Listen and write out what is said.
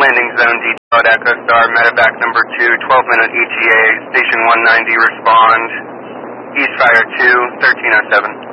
landing zone detail at Echo Star, medevac number 2, 12-minute ETA, station 190, respond. East Fire 2, 1307.